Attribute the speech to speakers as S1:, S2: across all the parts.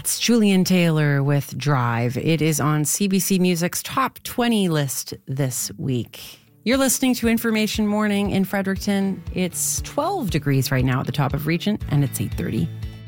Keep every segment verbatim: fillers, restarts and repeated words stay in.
S1: That's Julian Taylor with Drive. It is on C B C Music's top twenty list this week. You're listening to Information Morning in Fredericton. It's twelve degrees right now at the top of Regent, and it's eight thirty.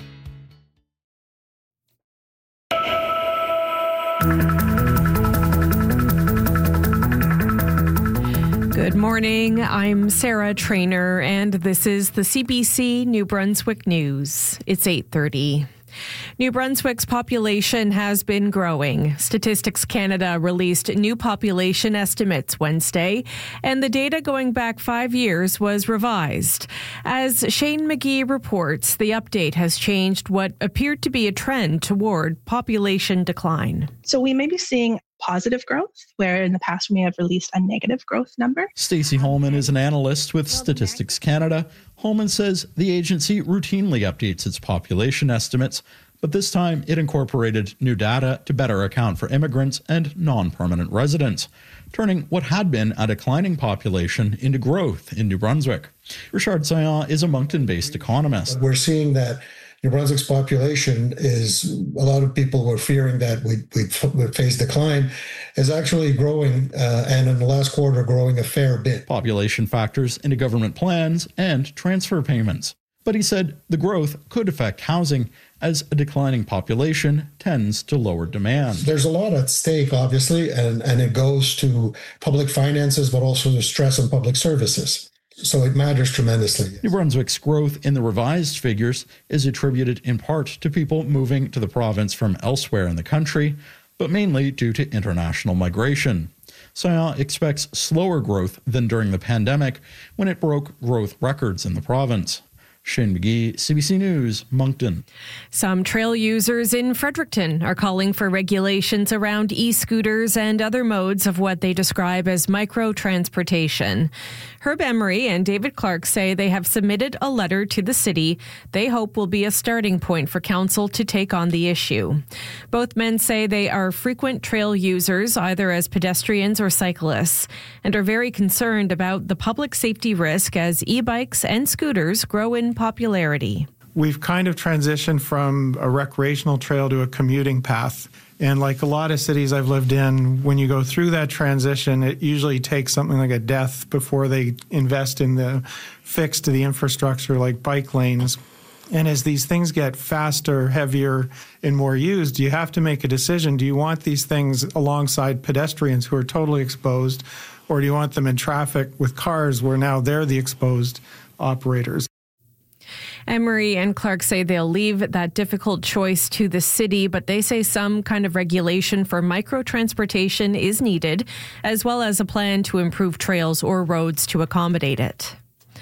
S2: Good morning. I'm Sarah Trainer, and this is the C B C New Brunswick News. It's eight thirty. New Brunswick's population has been growing. Statistics Canada released new population estimates Wednesday, and the data going back five years was revised. As Shane McGee reports, the update has changed what appeared to be a trend toward population decline.
S3: So we may be seeing positive growth, where in the past we may have released a negative growth number.
S4: Stacey Holman is an analyst with Statistics Canada. Holman says the agency routinely updates its population estimates, but this time it incorporated new data to better account for immigrants and non-permanent residents, turning what had been a declining population into growth in New Brunswick. Richard Saillant is a Moncton-based economist.
S5: We're seeing that New Brunswick's population is, a lot of people were fearing that we'd, we'd, we'd face decline, is actually growing, uh, and in the last quarter, growing a fair bit.
S4: Population factors into government plans and transfer payments. But he said the growth could affect housing, as a declining population tends to lower demand.
S5: There's a lot at stake, obviously, and, and it goes to public finances, but also the stress on public services. So it matters tremendously.
S4: New Brunswick's growth in the revised figures is attributed in part to people moving to the province from elsewhere in the country, but mainly due to international migration. Saillant expects slower growth than during the pandemic, when it broke growth records in the province. Shane McGee, C B C News, Moncton.
S2: Some trail users in Fredericton are calling for regulations around e-scooters and other modes of what they describe as micro-transportation. Herb Emery and David Clark say they have submitted a letter to the city they hope will be a starting point for council to take on the issue. Both men say they are frequent trail users, either as pedestrians or cyclists, and are very concerned about the public safety risk as e-bikes and scooters grow in popularity.
S6: We've kind of transitioned from a recreational trail to a commuting path. And like a lot of cities I've lived in, when you go through that transition, it usually takes something like a death before they invest in the fix to the infrastructure like bike lanes. And as these things get faster, heavier, and more used, you have to make a decision. Do you want these things alongside pedestrians who are totally exposed, or do you want them in traffic with cars where now they're the exposed operators?
S2: Emery and Clark say they'll leave that difficult choice to the city, but they say some kind of regulation for micro-transportation is needed, as well as a plan to improve trails or roads to accommodate it.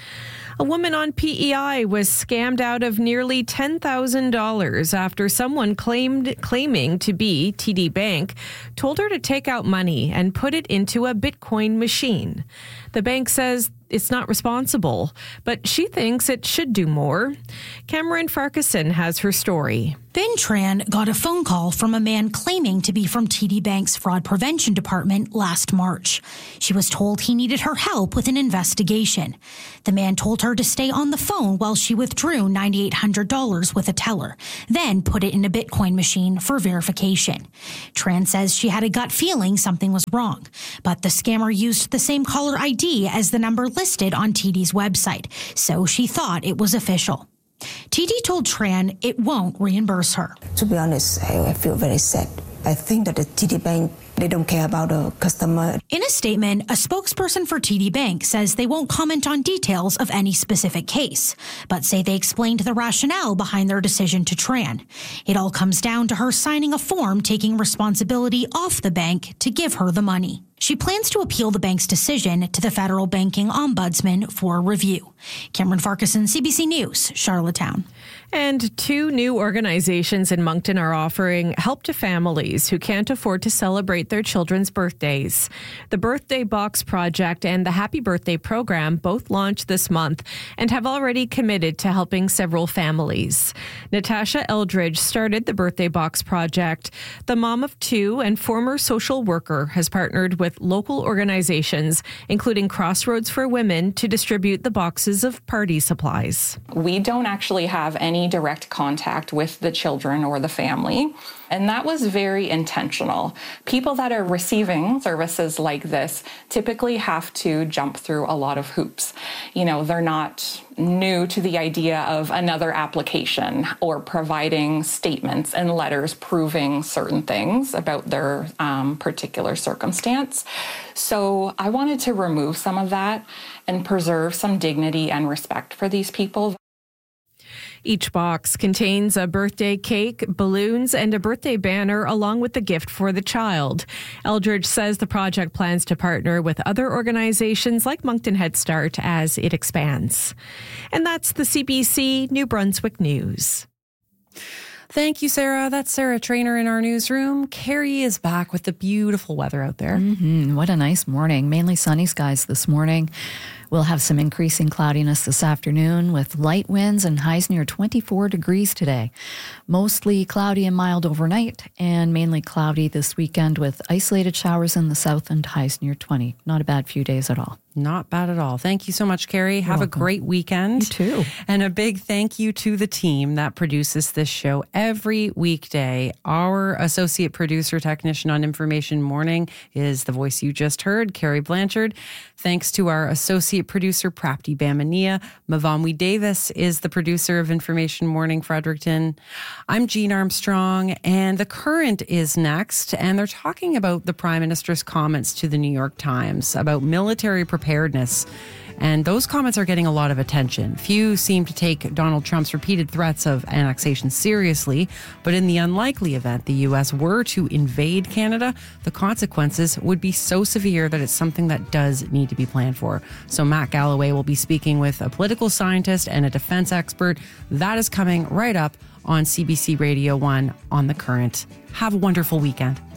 S2: A woman on P E I was scammed out of nearly ten thousand dollars after someone claimed claiming to be T D Bank told her to take out money and put it into a Bitcoin machine. The bank says it's not responsible, but she thinks it should do more. Cameron Farquharson has her story.
S7: Ben Tran got a phone call from a man claiming to be from T D Bank's Fraud Prevention Department last March. She was told he needed her help with an investigation. The man told her to stay on the phone while she withdrew nine thousand eight hundred dollars with a teller, then put it in a Bitcoin machine for verification. Tran says she had a gut feeling something was wrong, but the scammer used the same caller I D as the number listed on T D's website, so she thought it was official. T D told Tran it won't reimburse her.
S8: To be honest, I feel very sad. I think that the T D Bank, they don't care about the customer.
S7: In a statement, a spokesperson for T D Bank says they won't comment on details of any specific case, but say they explained the rationale behind their decision to Tran. It all comes down to her signing a form taking responsibility off the bank to give her the money. She plans to appeal the bank's decision to the Federal Banking Ombudsman for review. Cameron Farquharson, C B C News, Charlottetown.
S2: And two new organizations in Moncton are offering help to families who can't afford to celebrate their children's birthdays. The Birthday Box Project and the Happy Birthday Program both launched this month and have already committed to helping several families. Natasha Eldridge started the Birthday Box Project. The mom of two and former social worker has partnered with local organizations, including Crossroads for Women, to distribute the boxes of party supplies.
S9: We don't actually have any any direct contact with the children or the family. And that was very intentional. People that are receiving services like this typically have to jump through a lot of hoops. You know, they're not new to the idea of another application or providing statements and letters proving certain things about their um, particular circumstance. So I wanted to remove some of that and preserve some dignity and respect for these people.
S2: Each box contains a birthday cake, balloons, and a birthday banner, along with the gift for the child. Eldridge says the project plans to partner with other organizations like Moncton Head Start as it expands. And that's the C B C New Brunswick News.
S1: Thank you, Sarah. That's Sarah Trainer in our newsroom. Carrie is back with the beautiful weather out there.
S10: Mm-hmm. What a nice morning. Mainly sunny skies this morning. We'll have some increasing cloudiness this afternoon with light winds and highs near twenty-four degrees today. Mostly cloudy and mild overnight, and mainly cloudy this weekend with isolated showers in the south and highs near twenty. Not a bad few days at all.
S1: Not bad at all. Thank you so much, Carrie.
S10: You're
S1: Have
S10: welcome.
S1: a great weekend.
S10: You too.
S1: And a big thank you to the team that produces this show every weekday. Our associate producer technician on Information Morning is the voice you just heard, Carrie Blanchard. Thanks to our associate producer, Prapti Bamania. Mavamwi Davis is the producer of Information Morning Fredericton. I'm Jean Armstrong, and The Current is next. And they're talking about the Prime Minister's comments to the New York Times about military preparedness. And those comments are getting a lot of attention. Few seem to take Donald Trump's repeated threats of annexation seriously, but in the unlikely event the U S were to invade Canada, the consequences would be so severe that it's something that does need to be planned for. So Matt Galloway will be speaking with a political scientist and a defense expert. That is coming right up on C B C Radio one on The Current. Have a wonderful weekend.